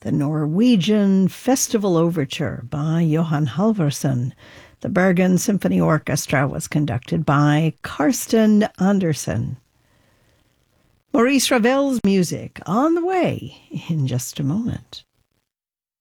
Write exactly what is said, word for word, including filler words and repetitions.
The Norwegian Festival Overture by Johan Halvorsen. The Bergen Symphony Orchestra was conducted by Karsten Andersen. Maurice Ravel's music on the way in just a moment.